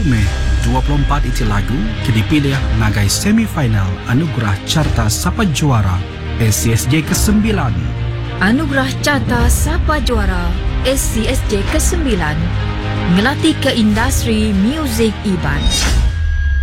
Mei 24 itu lagu dipilih sebagai semifinal Anugerah Carta Sapa Juara SCSJ ke-9. Anugerah Carta Sapa Juara SCSJ ke-9 ngelatih ke industri muzik Iban.